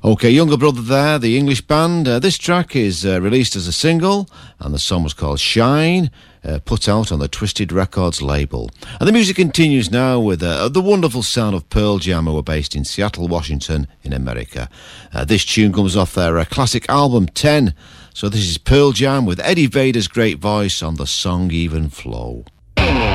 Okay, Younger Brother there, the English band. This track is released as a single, and the song was called Shine, put out on the Twisted Records label. And the music continues now with the wonderful sound of Pearl Jam, who are based in Seattle, Washington, in America. This tune comes off their classic album 10. So this is Pearl Jam with Eddie Vedder's great voice on the song Even Flow.